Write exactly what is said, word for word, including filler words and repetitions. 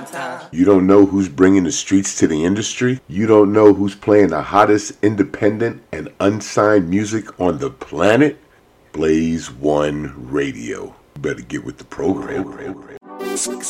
You don't know who's bringing the streets to the industry? You don't know who's playing the hottest independent and unsigned music on the planet? Blaze One Radio. You better get with the program.